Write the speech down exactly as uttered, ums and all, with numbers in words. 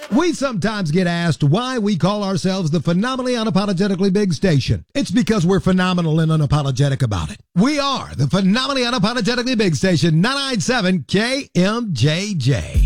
We sometimes get asked why we call ourselves the Phenomenally Unapologetically Big Station. It's because we're phenomenal and unapologetic about it. We are the Phenomenally Unapologetically Big Station, nine ninety-seven K M J J.